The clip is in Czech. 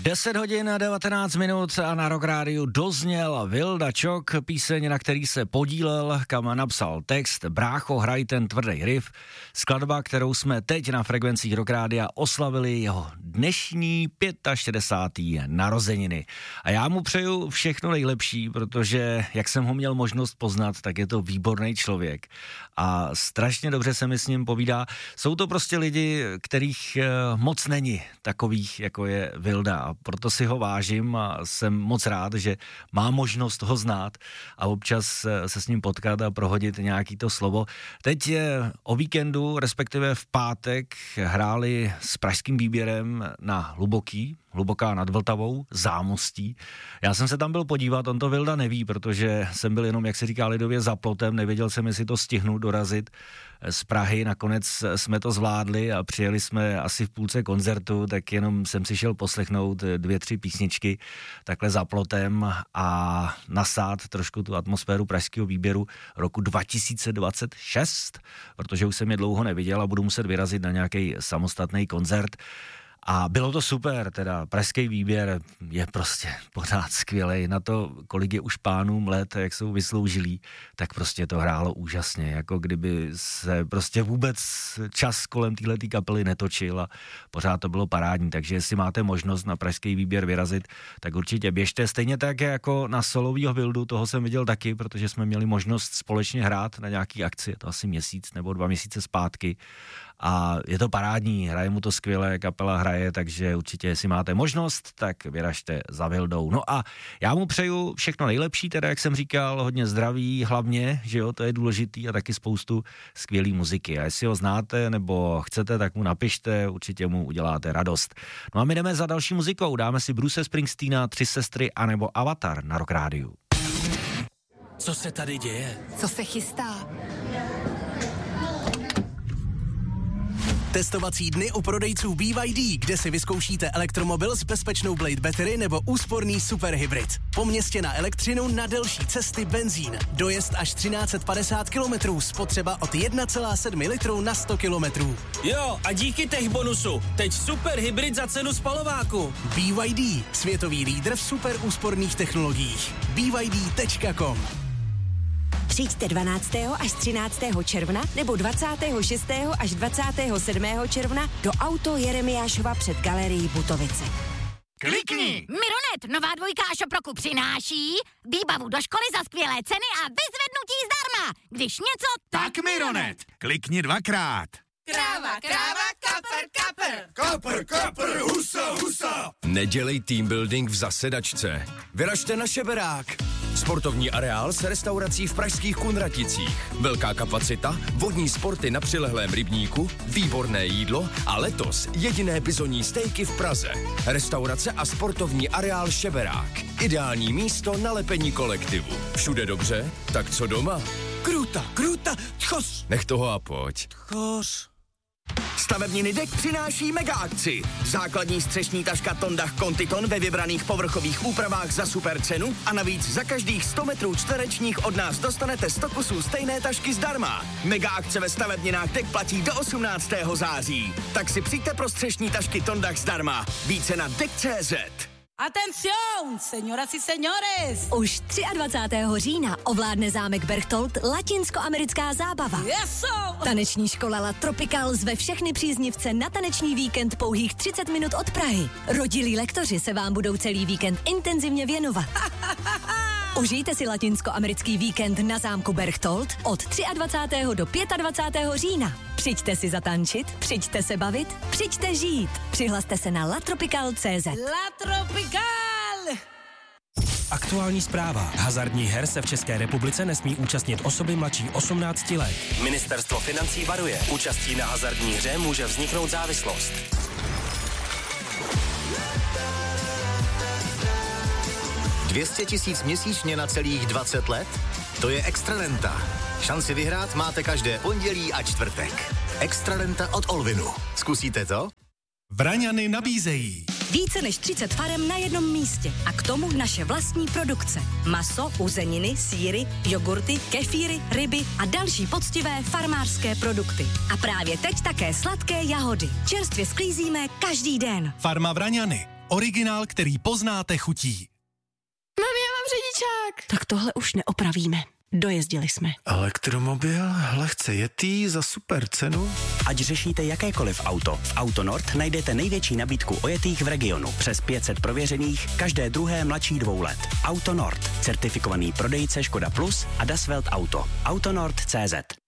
10 hodin a 19 minut a na Rock Rádiu dozněl Vilda Čok, píseň, na který se podílel, kam napsal text Brácho, hraj ten tvrdý riff, skladba, kterou jsme teď na frekvencích Rock Rádia oslavili jeho dnešní 65. narozeniny. A já mu přeju všechno nejlepší, protože jak jsem ho měl možnost poznat, tak je to výborný člověk a strašně dobře se mi s ním povídá. Jsou to prostě lidi, kterých moc není takových, jako je Vilda, a proto si ho vážím a jsem moc rád, že má možnost ho znát a občas se s ním potkat a prohodit nějaký to slovo. Teď o víkendu, respektive v pátek, hráli s pražským výběrem na Hluboká nad Vltavou, Zámostí. Já jsem se tam byl podívat, on to Vilda neví, protože jsem byl jenom, jak se říká lidově, za plotem, nevěděl jsem, jestli to stihnu dorazit z Prahy, nakonec jsme to zvládli a přijeli jsme asi v půlce koncertu, tak jenom jsem si šel poslechnout 2-3 písničky takhle za plotem a nasát trošku tu atmosféru pražského výběru roku 2026, protože už jsem je dlouho neviděl a budu muset vyrazit na nějaký samostatný koncert. A bylo to super, teda pražský výběr je prostě pořád skvělej, na to, kolik je už pánům let, jak jsou vysloužilí, tak prostě to hrálo úžasně, jako kdyby se prostě vůbec čas kolem téhletý kapely netočil a pořád to bylo parádní, takže jestli máte možnost na pražský výběr vyrazit, tak určitě běžte, stejně tak jako na solovýho Vildu, toho jsem viděl taky, protože jsme měli možnost společně hrát na nějaký akci, je to asi měsíc nebo 2 měsíce zpátky. A je to parádní, hraje mu to skvěle, kapela hraje, takže určitě, jestli máte možnost, tak vyražte za Vildou. No a já mu přeju všechno nejlepší, teda jak jsem říkal, hodně zdraví, hlavně, že jo, to je důležitý a taky spoustu skvělý muziky. A jestli ho znáte nebo chcete, tak mu napište, určitě mu uděláte radost. No a my jdeme za další muzikou, dáme si Bruce Springsteena, 3 sestry anebo Avatar na Rock Rádiu. Co se tady děje? Co se chystá? Testovací dny u prodejců BYD, kde si vyzkoušíte elektromobil s bezpečnou Blade Battery nebo úsporný superhybrid. Po městě na elektřinu, na delší cesty benzín. Dojezd až 1350 km, spotřeba od 1,7 litru na 100 km. Jo, a díky tech bonusu, teď superhybrid za cenu spalováku. BYD, světový lídr v super úsporných technologiích. BYD.com. Přijďte 12. až 13. června nebo 26. až 27. června do Auto Jeremiášova před galerií Butovice. Klikni! Mironet, nová dvojka Šoproku přináší výbavu do školy za skvělé ceny a vyzvednutí zdarma. Když něco, tak Mironet. Klikni 2krát. Kráva, kapr, husa. Nedělej team building v zasedačce. Vyražte na Šeberák. Sportovní areál s restaurací v pražských Kunraticích. Velká kapacita, vodní sporty na přilehlém rybníku, výborné jídlo a letos jediné bizonní stejky v Praze. Restaurace a sportovní areál Šeberák. Ideální místo na lepení kolektivu. Všude dobře, tak co doma? Kruta, tchos. Nech toho a pojď. Tchos. Stavebniny DEK přináší mega akci. Základní střešní taška Tondach Contiton ve vybraných povrchových úpravách za super cenu a navíc za každých 100 metrů čtverečních od nás dostanete 100 kusů stejné tašky zdarma. Mega akce ve stavebninách DEK platí do 18. září. Tak si přijďte pro střešní tašky Tondach zdarma. Více na DEK.cz. Atención, señoras y señores! Už 23. října ovládne zámek Berchtold latinskoamerická zábava. Yes, Taneční škola La Tropical zve všechny příznivce na taneční víkend pouhých 30 minut od Prahy. Rodilí lektoři se vám budou celý víkend intenzivně věnovat. Užijte si latinskoamerický víkend na zámku Berchtold od 23. do 25. října. Přijďte si zatančit, přijďte se bavit, přijďte žít. Přihlaste se na latropical.cz. La Tropical! Aktuální zpráva. Hazardních her se v České republice nesmí účastnit osoby mladší 18 let. Ministerstvo financí varuje. Účastí na hazardní hře může vzniknout závislost. $200 000 měsíčně na celých 20 let? To je Extrarenta. Šanci vyhrát máte každé pondělí a čtvrtek. Extrarenta od Olvinu. Zkusíte to? Vraňany nabízejí Více než 30 farem na jednom místě a k tomu naše vlastní produkce. Maso, uzeniny, sýry, jogurty, kefíry, ryby a další poctivé farmářské produkty. A právě teď také sladké jahody. Čerstvě sklízíme každý den. Farma Vraňany. Originál, který poznáte chutí. Mami, já mám řidičák. Tak tohle už neopravíme. Dojezdili jsme. Elektromobil, lehce jetý za super cenu. Ať řešíte jakékoliv auto, v Autonord najdete největší nabídku ojetých v regionu. Přes 500 prověřených, každé druhé mladší 2 let. Autonord, certifikovaný prodejce Škoda Plus a Das Welt Auto. Autonord.cz.